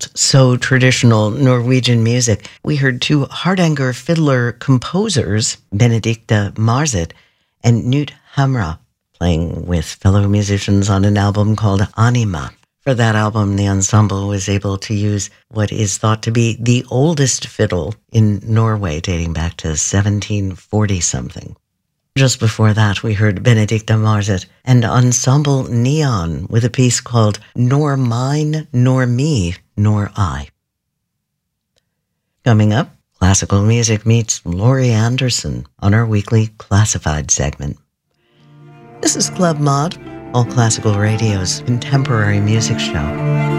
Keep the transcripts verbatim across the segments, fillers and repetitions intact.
felt so traditional Norwegian music. We heard two Hardanger fiddler composers, Benedicte Marzit and Knut Hamra, playing with fellow musicians on an album called Anima. For that album, the ensemble was able to use what is thought to be the oldest fiddle in Norway, dating back to seventeen forty-something. Just before that, we heard Benedicte Marzit and Ensemble Neon with a piece called Nor Mine, Nor Me, Nor I. Coming up, classical music meets Laurie Anderson on our weekly Classified segment. This is Club Mod, All Classical Radio's contemporary music show.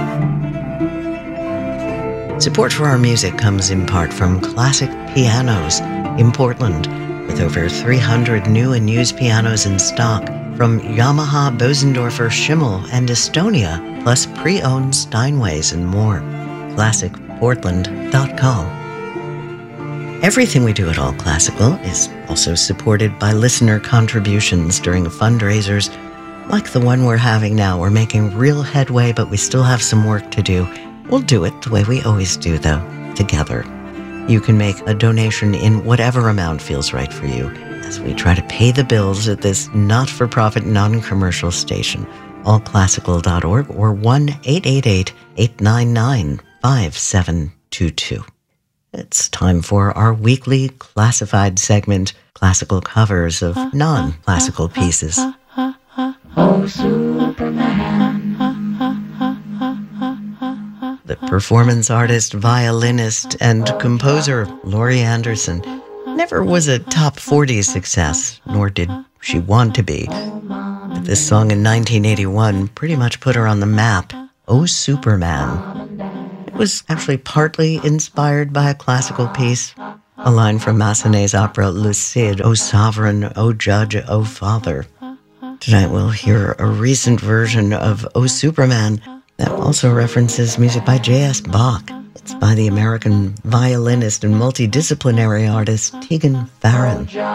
Support for our music comes in part from Classic Pianos in Portland, with over three hundred new and used pianos in stock from Yamaha, Bosendorfer, Schimmel, and Estonia, plus pre-owned Steinways and more. classic portland dot com. Everything we do at All Classical is also supported by listener contributions during fundraisers like the one we're having now. We're making real headway, but we still have some work to do. We'll do it the way we always do, though, together. You can make a donation in whatever amount feels right for you as we try to pay the bills at this not-for-profit, non-commercial station, all classical dot org or one eight eight eight, eight nine nine, five seven two two. It's time for our weekly classified segment, classical covers of non-classical pieces. Oh, Superman. The performance artist, violinist, and composer Laurie Anderson never was a top forty success, nor did she want to be. But this song in nineteen eighty-one pretty much put her on the map, Oh Superman. It was actually partly inspired by a classical piece, a line from Massenet's opera Le Cid, O Sovereign, O Judge, O Father. Tonight we'll hear a recent version of Oh Superman that also references music by J S Bach. It's by the American violinist and multidisciplinary artist Tegan Farron.